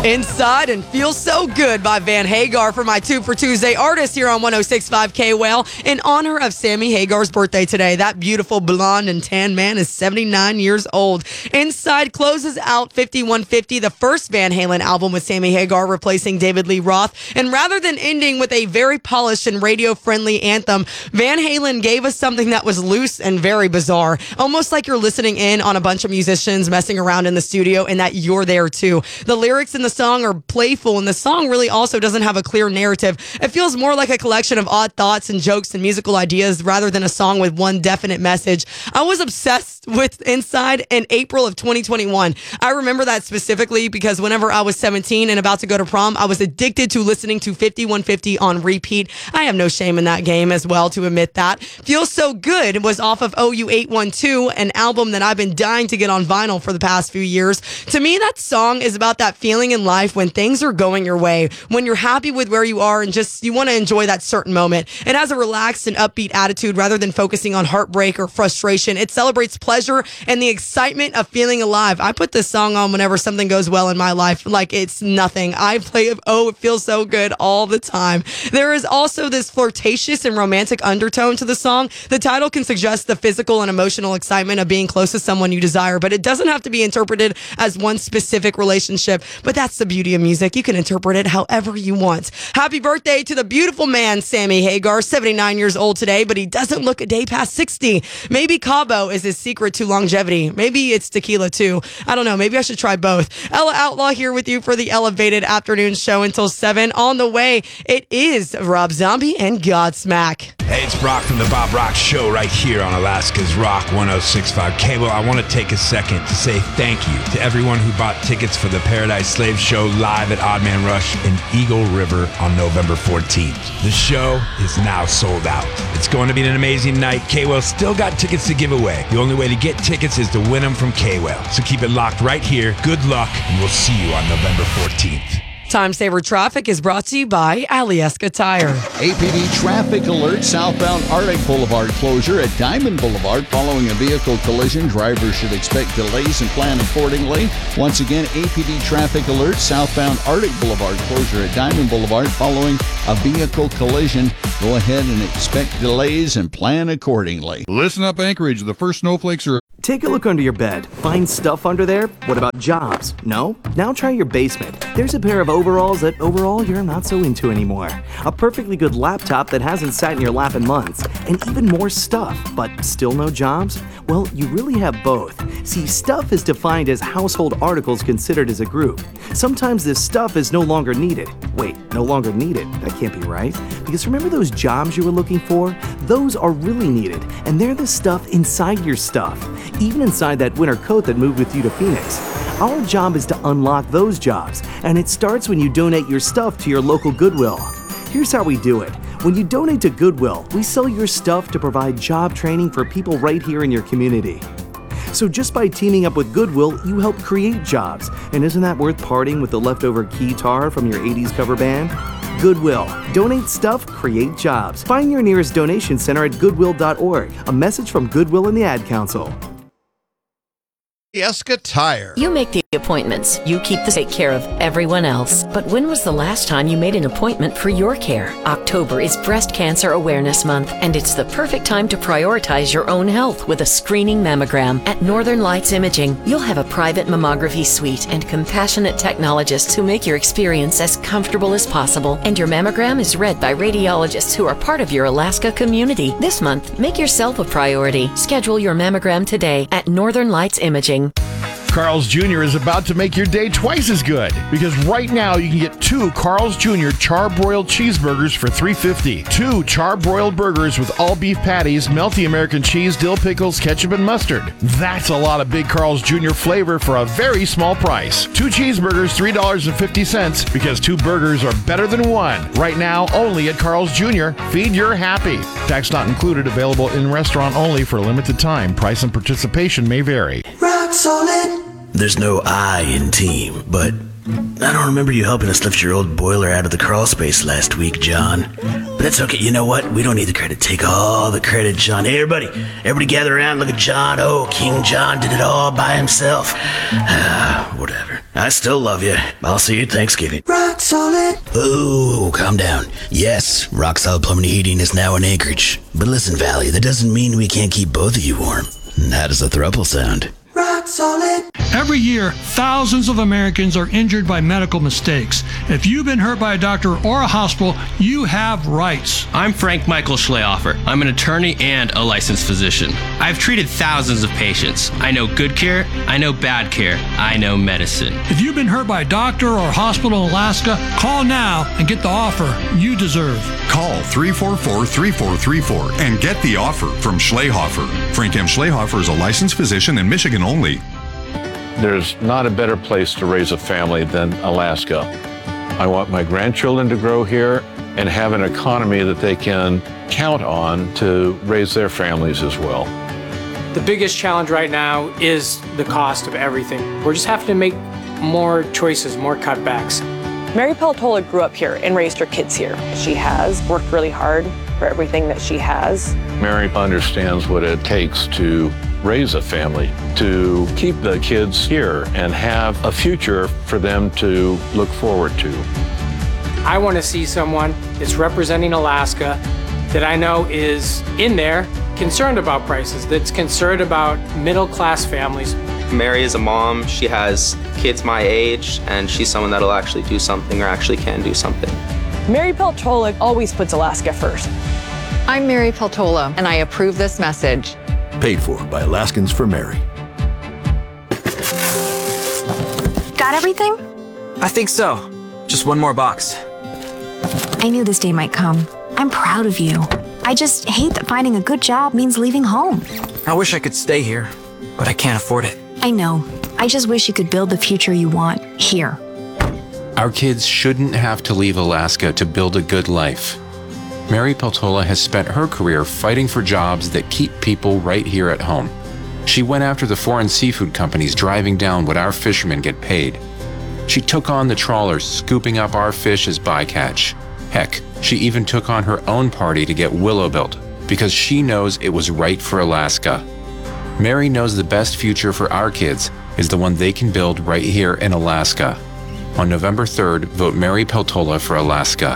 Inside and Feel So Good by Van Hagar for my 2 for Tuesday artist here on 106.5 K-Well in honor of Sammy Hagar's birthday today. That beautiful blonde and tan man is 79 years old. Inside closes out 5150, the first Van Halen album with Sammy Hagar replacing David Lee Roth. And rather than ending with a very polished and radio-friendly anthem, Van Halen gave us something that was loose and very bizarre. Almost like you're listening in on a bunch of musicians messing around in the studio and that you're there too. The lyrics in the song are playful, and the song really also doesn't have a clear narrative. It feels more like a collection of odd thoughts and jokes and musical ideas rather than a song with one definite message. I was obsessed with Inside in April of 2021. I remember that specifically because whenever I was 17 and about to go to prom, I was addicted to listening to 5150 on repeat. I have no shame in that game as well to admit that. Feels So Good was off of OU812, an album that I've been dying to get on vinyl for the past few years. To me, that song is about that feeling in life when things are going your way, when you're happy with where you are and just you want to enjoy that certain moment. It has a relaxed and upbeat attitude rather than focusing on heartbreak or frustration. It celebrates pleasure and the excitement of feeling alive. I put this song on whenever something goes well in my life like it's nothing. I play Oh, It Feels So Good all the time. There is also this flirtatious and romantic undertone to the song. The title can suggest the physical and emotional excitement of being close to someone you desire, but it doesn't have to be interpreted as one specific relationship. But that's the beauty of music. You can interpret it however you want. Happy birthday to the beautiful man, Sammy Hagar, 79 years old today, but he doesn't look a day past 60. Maybe Cabo is his secret to longevity. Maybe it's tequila too. I don't know. Maybe I should try both. Ella Outlaw here with you for the Elevated Afternoon Show until 7. On the way, it is Rob Zombie and Godsmack. Hey, it's Brock from the Bob Rock Show right here on Alaska's Rock 106.5 Cable. I want to take a second to say thank you to everyone who bought tickets for the Paradise Slave Show live at Odd Man Rush in Eagle River on November 14th. The show is now sold out. It's going to be an amazing night. K-Well still got tickets to give away. The only way to get tickets is to win them from K-Well. So keep it locked right here. Good luck, and we'll see you on November 14th. Time Saver Traffic is brought to you by Alyeska Tire. APD traffic alert, southbound Arctic Boulevard closure at Diamond Boulevard following a vehicle collision. Drivers should expect delays and plan accordingly. Once again, APD traffic alert, southbound Arctic Boulevard closure at Diamond Boulevard following a vehicle collision. Go ahead and expect delays and plan accordingly. Listen up, Anchorage. The first snowflakes are... Take a look under your bed. Find stuff under there? What about jobs? No? Now try your basement. There's a pair of overalls that overall you're not so into anymore. A perfectly good laptop that hasn't sat in your lap in months. And even more stuff, but still no jobs? Well, you really have both. See, stuff is defined as household articles considered as a group. Sometimes this stuff is no longer needed. Wait, no longer needed? That can't be right. Because remember those jobs you were looking for? Those are really needed, and they're the stuff inside your stuff. Even inside that winter coat that moved with you to Phoenix. Our job is to unlock those jobs, and it starts when you donate your stuff to your local Goodwill. Here's how we do it. When you donate to Goodwill, we sell your stuff to provide job training for people right here in your community. So just by teaming up with Goodwill, you help create jobs. And isn't that worth parting with the leftover keytar from your 80s cover band? Goodwill. Donate stuff, create jobs. Find your nearest donation center at goodwill.org. A message from Goodwill and the Ad Council. Alyeska Tire. You make the appointments. You keep the take care of everyone else. But when was the last time you made an appointment for your care? October is Breast Cancer Awareness Month, and it's the perfect time to prioritize your own health with a screening mammogram. At Northern Lights Imaging, you'll have a private mammography suite and compassionate technologists who make your experience as comfortable as possible. And your mammogram is read by radiologists who are part of your Alaska community. This month, make yourself a priority. Schedule your mammogram today at Northern Lights Imaging. Carl's Jr. is about to make your day twice as good because right now you can get 2 Carl's Jr. charbroiled cheeseburgers for $3.50. 2 charbroiled burgers with all beef patties, melty American cheese, dill pickles, ketchup, and mustard. That's a lot of big Carl's Jr. flavor for a very small price. 2 cheeseburgers, $3.50 because 2 burgers are better than 1. Right now, only at Carl's Jr. Feed your happy. Tax not included. Available in restaurant only for a limited time. Price and participation may vary. Rock solid. There's no I in team, but I don't remember you helping us lift your old boiler out of the crawl space last week, John. But that's okay. You know what? We don't need the credit. Take all the credit, John. Hey, everybody gather around. Look at John. Oh, King John did it all by himself. Whatever. I still love you. I'll see you at Thanksgiving. Rock solid. Oh, calm down. Yes, Rock Solid Plumbing and Heating is now in Anchorage. But listen, Valley, that doesn't mean we can't keep both of you warm. How does a throuple sound? Rock solid. Every year, thousands of Americans are injured by medical mistakes. If you've been hurt by a doctor or a hospital, you have rights. I'm Frank Michael Schlehofer. I'm an attorney and a licensed physician. I've treated thousands of patients. I know good care, I know bad care, I know medicine. If you've been hurt by a doctor or a hospital in Alaska, call now and get the offer you deserve. Call 344-3434 and get the offer from Schlehofer. Frank M. Schlehofer is a licensed physician in Michigan only. There's not a better place to raise a family than Alaska. I want my grandchildren to grow here and have an economy that they can count on to raise their families as well. The biggest challenge right now is the cost of everything. We're just having to make more choices, more cutbacks. Mary Peltola grew up here and raised her kids here. She has worked really hard for everything that she has. Mary understands what it takes to raise a family, to keep the kids here and have a future for them to look forward to. I want to see someone that's representing Alaska that I know is in there concerned about prices, that's concerned about middle-class families. Mary is a mom, she has kids my age, and she's someone that'll actually do something or actually can do something. Mary Peltola always puts Alaska first. I'm Mary Peltola, and I approve this message. Paid for by Alaskans for Mary. Got everything? I think so. Just one more box. I knew this day might come. I'm proud of you. I just hate that finding a good job means leaving home. I wish I could stay here, but I can't afford it. I know. I just wish you could build the future you want here. Our kids shouldn't have to leave Alaska to build a good life. Mary Peltola has spent her career fighting for jobs that keep people right here at home. She went after the foreign seafood companies driving down what our fishermen get paid. She took on the trawlers scooping up our fish as bycatch. Heck, she even took on her own party to get Willow built because she knows it was right for Alaska. Mary knows the best future for our kids is the one they can build right here in Alaska. On November 3rd, vote Mary Peltola for Alaska.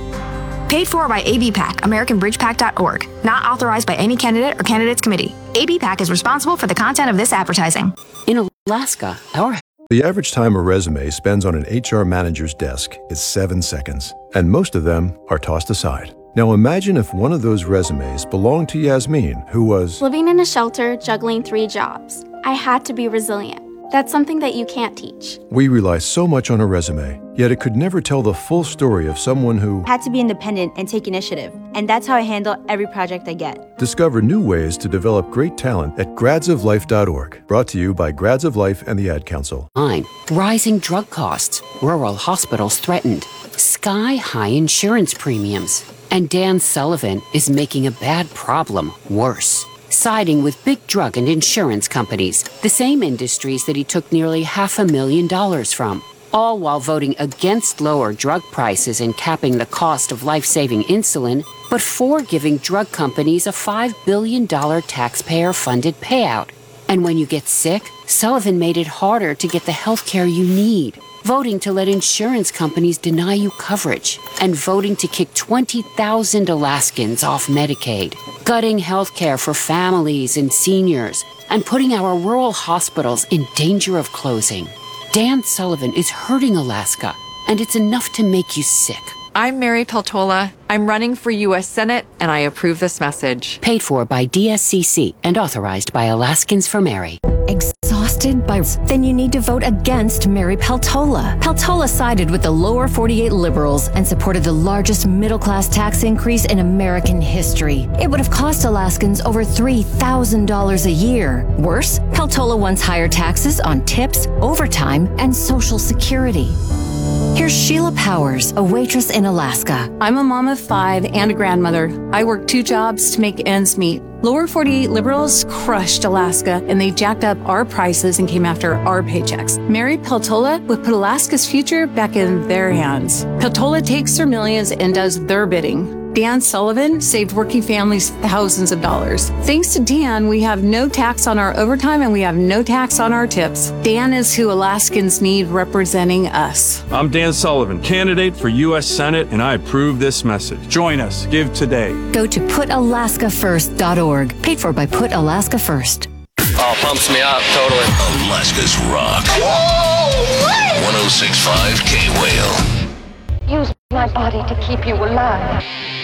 Paid for by ABPAC, AmericanBridgePAC.org. Not authorized by any candidate or candidates committee. ABPAC is responsible for the content of this advertising. In Alaska, The average time a resume spends on an HR manager's desk is 7 seconds, and most of them are tossed aside. Now imagine if one of those resumes belonged to Yasmin, who was living in a shelter, juggling 3 jobs. I had to be resilient. That's something that you can't teach. We rely so much on a resume, yet it could never tell the full story of someone who had to be independent and take initiative. And that's how I handle every project I get. Discover new ways to develop great talent at gradsoflife.org. Brought to you by Grads of Life and the Ad Council. Rising drug costs, rural hospitals threatened, sky-high insurance premiums. And Dan Sullivan is making a bad problem worse. Siding with big drug and insurance companies, the same industries that he took nearly $500,000 from, all while voting against lower drug prices and capping the cost of life-saving insulin, but for giving drug companies a $5 billion taxpayer-funded payout. And when you get sick, Sullivan made it harder to get the health care you need, voting to let insurance companies deny you coverage, and voting to kick 20,000 Alaskans off Medicaid, gutting health care for families and seniors, and putting our rural hospitals in danger of closing. Dan Sullivan is hurting Alaska, and it's enough to make you sick. I'm Mary Peltola. I'm running for U.S. Senate, and I approve this message. Paid for by DSCC and authorized by Alaskans for Mary. Exhausted by... Then you need to vote against Mary Peltola. Peltola sided with the lower 48 liberals and supported the largest middle-class tax increase in American history. It would have cost Alaskans over $3,000 a year. Worse, Peltola wants higher taxes on tips, overtime, and Social Security. Here's Sheila Powers, a waitress in Alaska. I'm a mom of 5 and a grandmother. I work 2 jobs to make ends meet. Lower 48 liberals crushed Alaska, and they jacked up our prices and came after our paychecks. Mary Peltola would put Alaska's future back in their hands. Peltola takes their millions and does their bidding. Dan Sullivan saved working families thousands of dollars. Thanks to Dan, we have no tax on our overtime and we have no tax on our tips. Dan is who Alaskans need representing us. I'm Dan Sullivan, candidate for U.S. Senate, and I approve this message. Join us. Give today. Go to PutAlaskaFirst.org. Paid for by Put Alaska First. Oh, pumps me up, totally. Alaska's Rock. 106.5 K-Whale. Use my body to keep you alive.